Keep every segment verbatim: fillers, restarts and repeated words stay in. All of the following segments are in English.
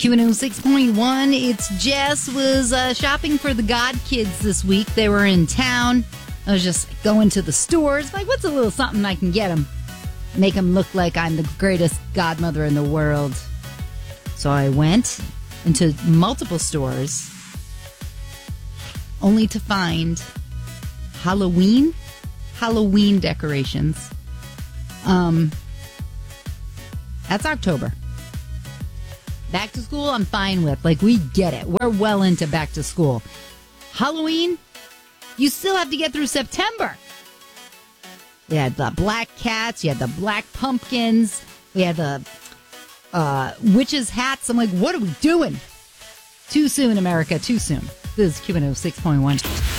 Q one oh six point one, it's Jess. Was uh, shopping for the God Kids this week. They were in town. I was just going to the stores. Like, what's a little something I can get them? Make them look like I'm the greatest godmother in the world. So I went into multiple stores only to find Halloween, Halloween decorations. Um, that's October. Back to school, I'm fine with. Like, we get it. We're well into back to school. Halloween, you still have to get through September. We had the black cats. You had the black pumpkins. We had the uh, witches' hats. I'm like, what are we doing? Too soon, America. Too soon. This is Q one oh six point one.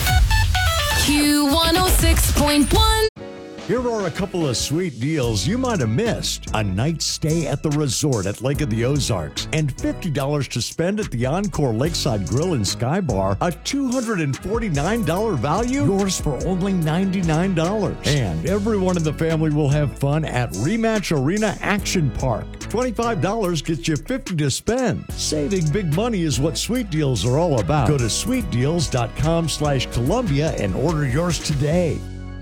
Q one oh six point one. Here are a couple of sweet deals you might have missed. A night stay at the resort at Lake of the Ozarks and fifty dollars to spend at the Encore Lakeside Grill and Sky Bar. A two hundred forty-nine dollars value, yours for only ninety-nine dollars. And everyone in the family will have fun at Rematch Arena Action Park. twenty-five dollars gets you fifty dollars to spend. Saving big money is what Sweet Deals are all about. Go to sweetdeals.com slash Columbia and order yours today.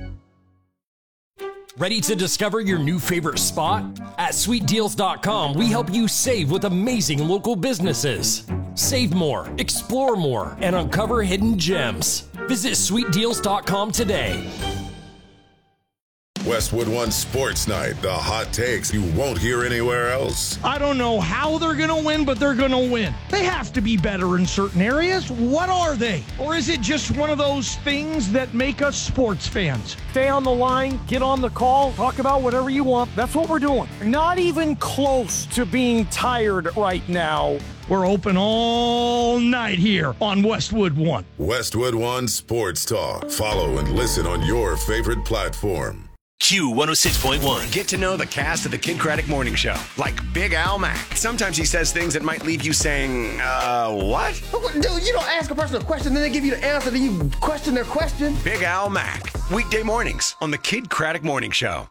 Ready to discover your new favorite spot? At sweet deals dot com, we help you save with amazing local businesses. Save more, explore more, and uncover hidden gems. Visit sweet deals dot com today. Westwood One Sports Night, the hot takes you won't hear anywhere else. I don't know how they're going to win, but they're going to win. They have to be better in certain areas. What are they? Or is it just one of those things that make us sports fans? Stay on the line, get on the call, talk about whatever you want. That's what we're doing. Not even close to being tired right now. We're open all night here on Westwood One. Westwood One Sports Talk. Follow and listen on your favorite platform. Q one oh six point one. Get to know the cast of the Kid Craddock Morning Show, like Big Al Mack. Sometimes he says things that might leave you saying, uh, what? Dude, you don't ask a person a question, then they give you the answer, then you question their question. Big Al Mack. Weekday mornings on the Kid Craddock Morning Show.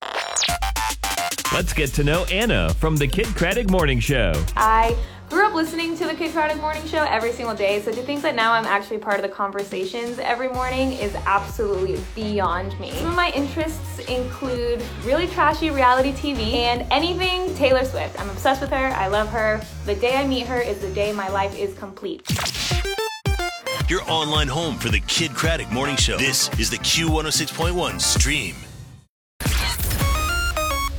Let's get to know Anna from the Kid Craddock Morning Show. I grew up listening to the Kid Craddock Morning Show every single day, so to think that now I'm actually part of the conversations every morning is absolutely beyond me. Some of my interests include really trashy reality T V and anything Taylor Swift. I'm obsessed with her. I love her. The day I meet her is the day my life is complete. Your online home for the Kid Craddock Morning Show. This is the Q one oh six point one stream.